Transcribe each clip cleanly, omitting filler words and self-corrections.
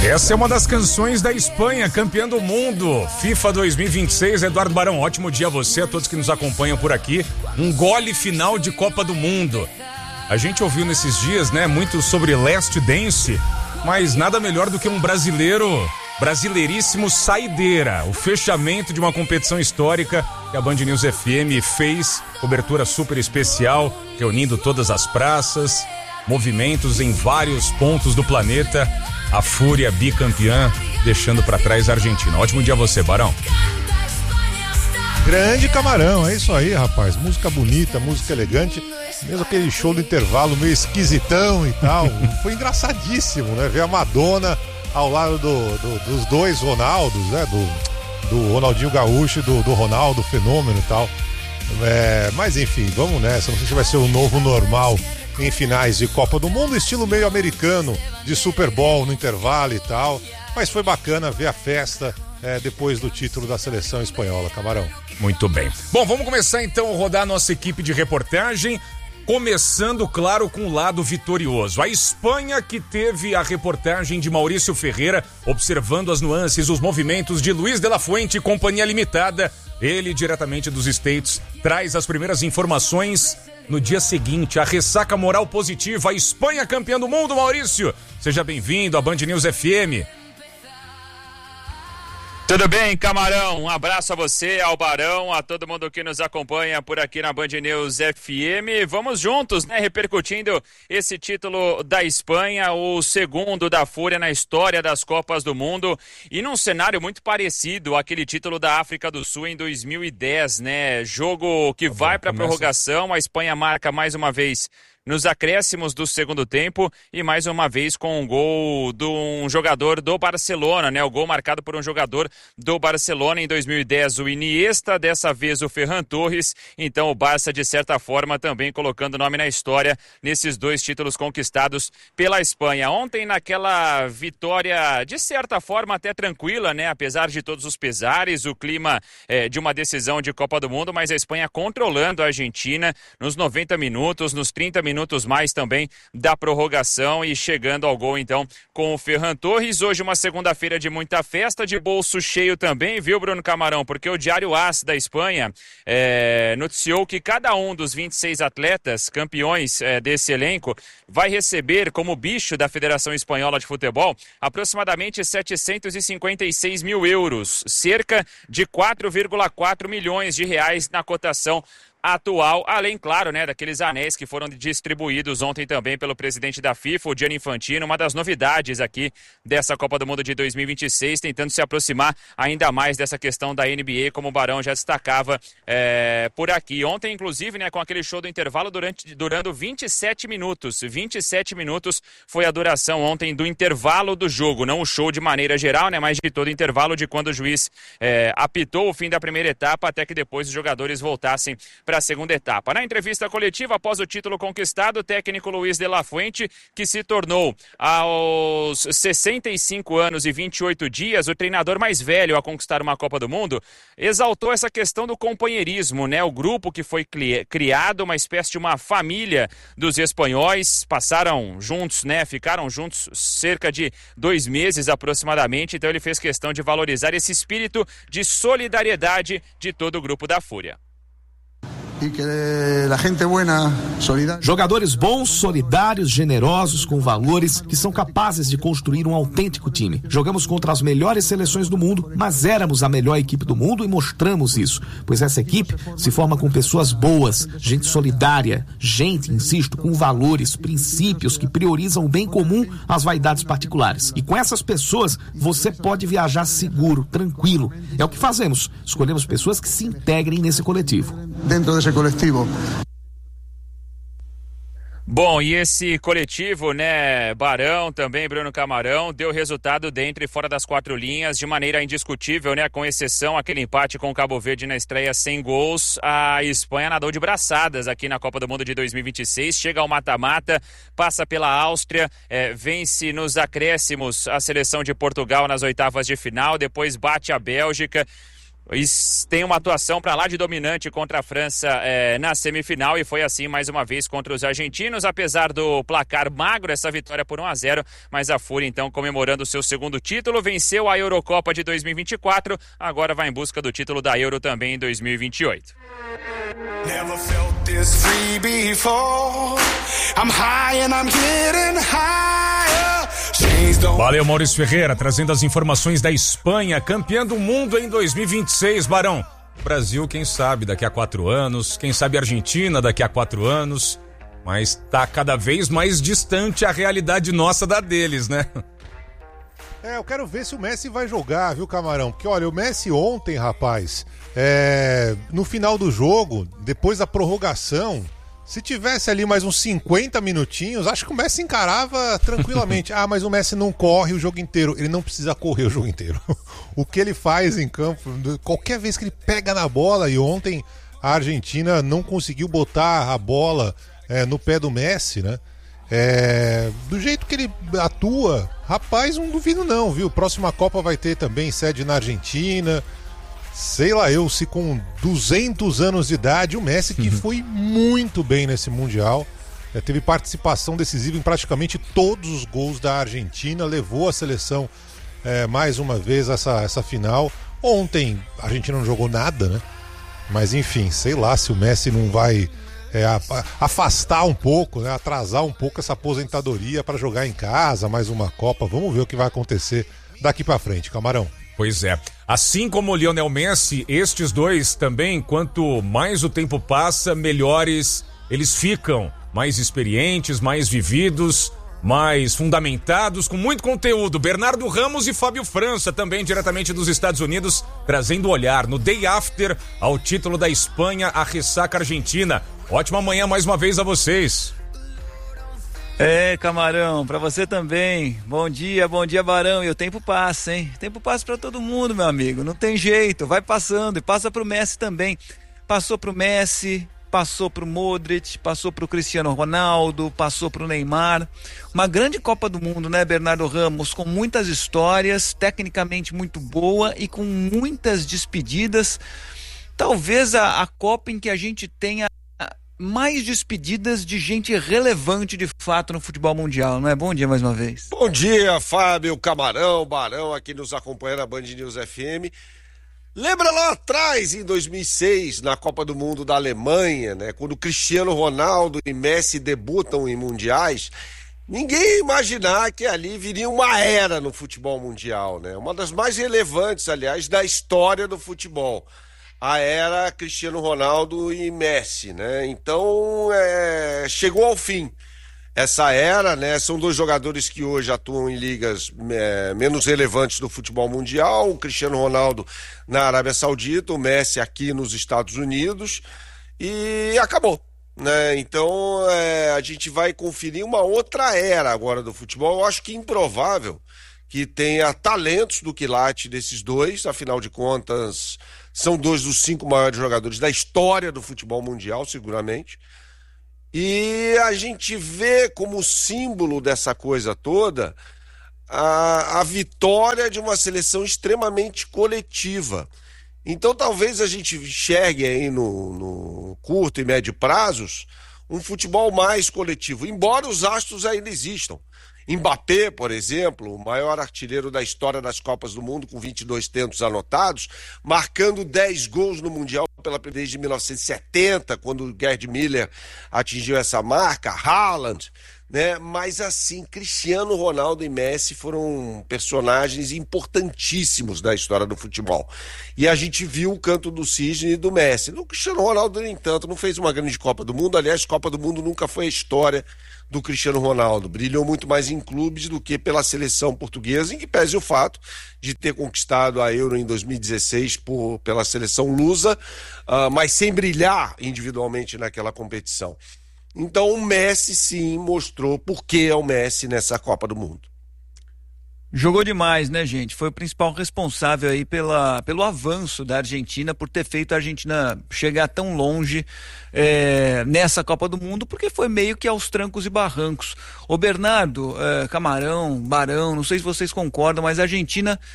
Essa é uma das canções da Espanha, campeã do mundo, FIFA 2026. Eduardo Barão, ótimo dia a você, a todos que nos acompanham por aqui. Um gole final de Copa do Mundo. A gente ouviu nesses dias, né, muito sobre Last Dance, mas nada melhor do que um brasileiríssimo saideira. O fechamento de uma competição histórica que a Band News FM fez, cobertura super especial, reunindo todas as praças, movimentos em vários pontos do planeta. A Fúria bicampeã, deixando pra trás a Argentina. Ótimo dia a você, Barão. Grande Camarão, é isso aí, rapaz. Música bonita, música elegante. Mesmo aquele show do intervalo meio esquisitão e tal. Foi engraçadíssimo, né? Ver a Madonna ao lado dos dois Ronaldos, né? Do Ronaldinho Gaúcho e do Ronaldo Fenômeno e tal. Mas enfim, vamos nessa. Não sei se vai ser o novo normal em finais de Copa do Mundo, estilo meio americano, de Super Bowl no intervalo e tal. Mas foi bacana ver a festa depois do título da seleção espanhola, Camarão. Muito bem. Bom, vamos começar então a rodar a nossa equipe de reportagem, começando, claro, com o lado vitorioso. A Espanha, que teve a reportagem de Maurício Ferreira, observando as nuances, os movimentos de Luiz de la Fuente e Companhia Limitada. Ele, diretamente dos States, traz as primeiras informações. No dia seguinte, a ressaca moral positiva, a Espanha campeã do mundo, Maurício. Seja bem-vindo à Band News FM. Tudo bem, Camarão? Um abraço a você, ao Barão, a todo mundo que nos acompanha por aqui na Band News FM. Vamos juntos, né, repercutindo esse título da Espanha, o segundo da Fúria na história das Copas do Mundo, e num cenário muito parecido àquele título da África do Sul em 2010, né? Jogo que vai para a prorrogação, a Espanha marca mais uma vez nos acréscimos do segundo tempo e mais uma vez com um gol de um jogador do Barcelona, né? O gol marcado por um jogador do Barcelona em 2010, o Iniesta, dessa vez o Ferran Torres. Então o Barça, de certa forma, também colocando nome na história nesses dois títulos conquistados pela Espanha. Ontem, naquela vitória, de certa forma, até tranquila, né? Apesar de todos os pesares, o clima de uma decisão de Copa do Mundo, mas a Espanha controlando a Argentina nos 90 minutos, nos 30 minutos mais também da prorrogação e chegando ao gol então com o Ferran Torres. Hoje uma segunda-feira de muita festa, de bolso cheio também, viu, Bruno Camarão? Porque o Diário AS da Espanha noticiou que cada um dos 26 atletas campeões desse elenco vai receber como bicho da Federação Espanhola de Futebol aproximadamente 756 mil euros, cerca de 4,4 milhões de reais na cotação atual, além, claro, né, daqueles anéis que foram distribuídos ontem também pelo presidente da FIFA, o Gianni Infantino, uma das novidades aqui dessa Copa do Mundo de 2026, tentando se aproximar ainda mais dessa questão da NBA, como o Barão já destacava por aqui. Ontem, inclusive, né, com aquele show do intervalo durando 27 minutos. 27 minutos foi a duração ontem do intervalo do jogo, não o show de maneira geral, né, mas de todo o intervalo de quando o juiz apitou o fim da primeira etapa até que depois os jogadores voltassem para a segunda etapa. Na entrevista coletiva, após o título conquistado, o técnico Luiz de la Fuente, que se tornou aos 65 anos e 28 dias o treinador mais velho a conquistar uma Copa do Mundo, exaltou essa questão do companheirismo, né? O grupo que foi criado, uma espécie de uma família dos espanhóis, passaram juntos, né? Ficaram juntos cerca de 2 meses aproximadamente, então ele fez questão de valorizar esse espírito de solidariedade de todo o grupo da Fúria. Jogadores bons, solidários, generosos, com valores, que são capazes de construir um autêntico time. Jogamos contra as melhores seleções do mundo, mas éramos a melhor equipe do mundo e mostramos isso, pois essa equipe se forma com pessoas boas, gente solidária, gente, insisto, com valores, princípios que priorizam o bem comum às vaidades particulares. E com essas pessoas, você pode viajar seguro, tranquilo. É o que fazemos. Escolhemos pessoas que se integrem nesse coletivo. Dentro desse coletivo. Bom, e esse coletivo, né, Barão, também Bruno Camarão, deu resultado dentro e fora das 4 linhas de maneira indiscutível, né, com exceção aquele empate com o Cabo Verde na estreia sem gols. A Espanha nadou de braçadas aqui na Copa do Mundo de 2026, chega ao mata-mata, passa pela Áustria, vence nos acréscimos a seleção de Portugal nas oitavas de final, depois bate a Bélgica. tem uma atuação para lá de dominante contra a França na semifinal, e foi assim mais uma vez contra os argentinos, apesar do placar magro, essa vitória por 1-0, mas a Fúria então comemorando o seu segundo título, venceu a Eurocopa de 2024, agora vai em busca do título da Euro também em 2028. Never felt this free before. I'm high and I'm getting higher. Valeu, Maurício Ferreira, trazendo as informações da Espanha, campeã do mundo em 2026, Barão. Brasil, quem sabe, daqui a 4 anos, quem sabe Argentina daqui a 4 anos, mas tá cada vez mais distante a realidade nossa da deles, né? Eu quero ver se o Messi vai jogar, viu, Camarão? Porque, olha, o Messi ontem, rapaz, no final do jogo, depois da prorrogação, se tivesse ali mais uns 50 minutinhos, acho que o Messi encarava tranquilamente. Mas o Messi não corre o jogo inteiro. Ele não precisa correr o jogo inteiro. O que ele faz em campo, qualquer vez que ele pega na bola, e ontem a Argentina não conseguiu botar a bola no pé do Messi, né? Do jeito que ele atua, rapaz, não duvido não, viu? Próxima Copa vai ter também sede na Argentina. Sei lá eu, se com 200 anos de idade, o Messi, que foi muito bem nesse Mundial, teve participação decisiva em praticamente todos os gols da Argentina, levou a seleção mais uma vez essa final. Ontem a Argentina não jogou nada, né? Mas enfim, sei lá se o Messi não vai afastar um pouco, né? Atrasar um pouco essa aposentadoria para jogar em casa, mais uma Copa. Vamos ver o que vai acontecer daqui para frente, Camarão. Pois é. Assim como o Lionel Messi, estes dois também, quanto mais o tempo passa, melhores eles ficam. Mais experientes, mais vividos, mais fundamentados, com muito conteúdo. Bernardo Ramos e Fábio França, também diretamente dos Estados Unidos, trazendo o olhar no day after ao título da Espanha, a ressaca argentina. Ótima manhã mais uma vez a vocês. Camarão, pra você também. Bom dia, Barão. E o tempo passa, hein? O tempo passa pra todo mundo, meu amigo. Não tem jeito, vai passando. E passa pro Messi também. Passou pro Messi, passou pro Modric, passou pro Cristiano Ronaldo, passou pro Neymar. Uma grande Copa do Mundo, né, Bernardo Ramos? Com muitas histórias, tecnicamente muito boa e com muitas despedidas. Talvez a Copa em que a gente tenha mais despedidas de gente relevante de fato no futebol mundial, não é? Bom dia mais uma vez. Bom dia, Fábio, Camarão, Barão, aqui nos acompanha na Band News FM. Lembra lá atrás, em 2006, na Copa do Mundo da Alemanha, né? Quando Cristiano Ronaldo e Messi debutam em mundiais, ninguém ia imaginar que ali viria uma era no futebol mundial, né? Uma das mais relevantes, aliás, da história do futebol. A era Cristiano Ronaldo e Messi, né? Então, chegou ao fim essa era, né? São dois jogadores que hoje atuam em ligas menos relevantes do futebol mundial. O Cristiano Ronaldo na Arábia Saudita, o Messi aqui nos Estados Unidos, e acabou, né? Então, a gente vai conferir uma outra era agora do futebol. Eu acho que improvável que tenha talentos do quilate desses dois, afinal de contas são dois dos 5 maiores jogadores da história do futebol mundial, seguramente. E a gente vê como símbolo dessa coisa toda a vitória de uma seleção extremamente coletiva. Então talvez a gente enxergue aí no curto e médio prazos um futebol mais coletivo, embora os astros ainda existam. Mbappé, por exemplo, o maior artilheiro da história das Copas do Mundo, com 22 tentos anotados, marcando 10 gols no Mundial pela primeira vez de 1970, quando o Gerd Müller atingiu essa marca, Haaland, né? Mas assim, Cristiano Ronaldo e Messi foram personagens importantíssimos da história do futebol. E a gente viu o canto do cisne e do Messi. O Cristiano Ronaldo, nem tanto, não fez uma grande Copa do Mundo. Aliás, Copa do Mundo nunca foi a história do Cristiano Ronaldo. Brilhou muito mais em clubes do que pela seleção portuguesa, em que pese o fato de ter conquistado a Euro em 2016 pela seleção lusa, mas sem brilhar individualmente naquela competição. Então o Messi sim mostrou por que é o Messi nessa Copa do Mundo. Jogou demais, né, gente? Foi o principal responsável aí pelo avanço da Argentina, por ter feito a Argentina chegar tão longe nessa Copa do Mundo, porque foi meio que aos trancos e barrancos. Ô Bernardo, Camarão, Barão, não sei se vocês concordam, mas a Argentina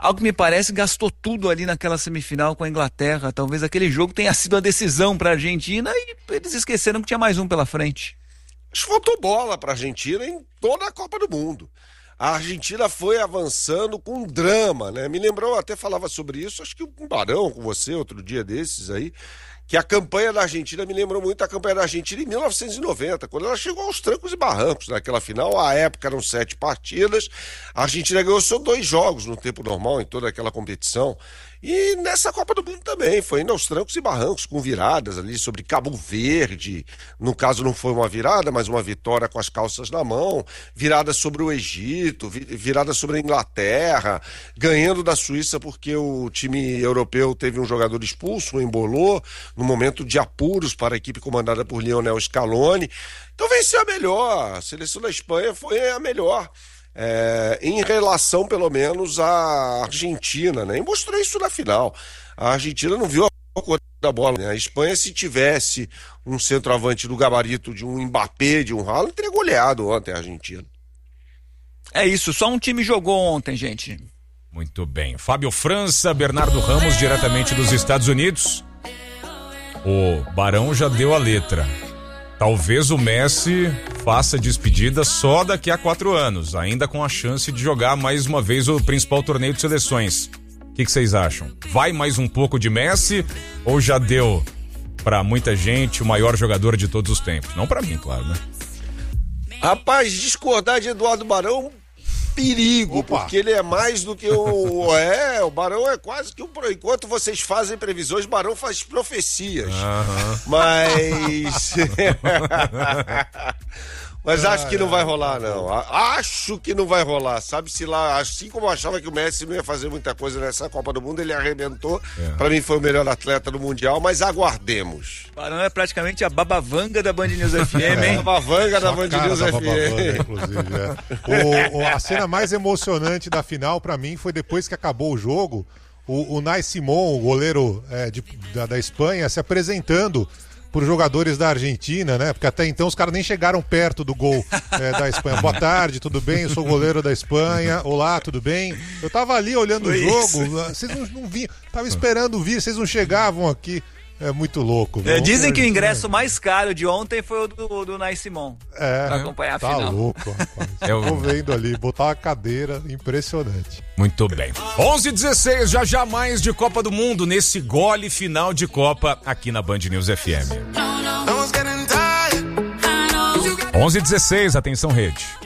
Ao que me parece, gastou tudo ali naquela semifinal com a Inglaterra. Talvez aquele jogo tenha sido a decisão para a Argentina e eles esqueceram que tinha mais um pela frente. Acho que faltou bola para a Argentina em toda a Copa do Mundo. A Argentina foi avançando com drama, né? Me lembrou, até falava sobre isso, acho que um Barão com você, outro dia desses aí, que a campanha da Argentina me lembrou muito a campanha da Argentina em 1990, quando ela chegou aos trancos e barrancos naquela final. À época eram 7 partidas, a Argentina ganhou só 2 jogos no tempo normal em toda aquela competição. E nessa Copa do Mundo também, foi indo aos trancos e barrancos, com viradas ali sobre Cabo Verde. No caso não foi uma virada, mas uma vitória com as calças na mão. Virada sobre o Egito, virada sobre a Inglaterra, ganhando da Suíça porque o time europeu teve um jogador expulso, embolou, no momento de apuros para a equipe comandada por Lionel Scaloni. Então venceu a melhor, a seleção da Espanha foi a melhor. Em relação pelo menos à Argentina, né? E mostrou isso na final. A Argentina não viu a cor da bola, né? A Espanha, se tivesse um centroavante do gabarito de um Mbappé, de um Haaland, teria goleado ontem a Argentina. É isso, só um time jogou ontem, gente. Muito bem. Fábio França, Bernardo Ramos, diretamente dos Estados Unidos. O Barão já deu a letra. Talvez o Messi faça despedida só daqui a 4 anos, ainda com a chance de jogar mais uma vez o principal torneio de seleções. O que vocês acham? Vai mais um pouco de Messi ou já deu pra muita gente o maior jogador de todos os tempos? Não pra mim, claro, né? Rapaz, discordar de Eduardo Barão, perigo. Opa. Porque ele é mais do que o Barão é quase que enquanto vocês fazem previsões, Barão faz profecias. Mas acho que não vai rolar, não. Acho que não vai rolar. Sabe-se lá, assim como eu achava que o Messi não ia fazer muita coisa nessa Copa do Mundo, ele arrebentou. Pra mim foi o melhor atleta do Mundial, mas aguardemos. Barão é praticamente a babavanga da Band News FM, hein? Babavanga da Band News FM. Inclusive, a cena mais emocionante da final, pra mim, foi depois que acabou o jogo, o Unai Simón, o goleiro da Espanha, se apresentando por jogadores da Argentina, né? Porque até então os caras nem chegaram perto do gol da Espanha. Boa tarde, tudo bem? Eu sou o goleiro da Espanha. Olá, tudo bem? Eu tava ali olhando o jogo, vocês não vinham, tava esperando vir, vocês não chegavam aqui. É muito louco. Dizem que o ingresso mais caro de ontem foi o do Unai Simón. Pra acompanhar a final. Tá louco, rapaz. Tô vendo ali, botar uma cadeira, impressionante. Muito bem. 11h16, já mais de Copa do Mundo nesse gole final de Copa aqui na Band News FM. 11h16, atenção rede.